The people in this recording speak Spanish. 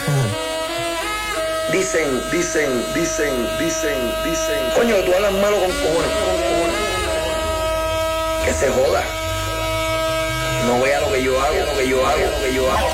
Dicen. Coño, tú hablas malo con cojones. Que se joda. No vea lo que yo hago,